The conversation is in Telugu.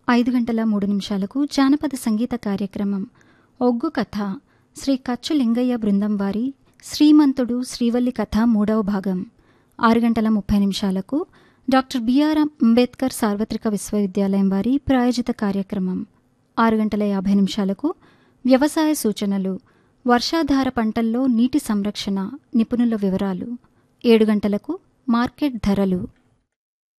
5:03 జానపద సంగీత కార్యక్రమం ఒగ్గు కథ శ్రీ కచ్చు లింగయ్య బృందం వారి శ్రీమంతుడు శ్రీవల్లి కథ 3వ భాగం. 6:30 డాక్టర్ బిఆర్ అంబేద్కర్ సార్వత్రిక విశ్వవిద్యాలయం వారి ప్రాయోజిత కార్యక్రమం. 6:50 వ్యవసాయ సూచనలు, వర్షాధార పంటల్లో నీటి సంరక్షణ, నిపుణుల వివరాలు. 7 గంటలకు మార్కెట్ ధరలు.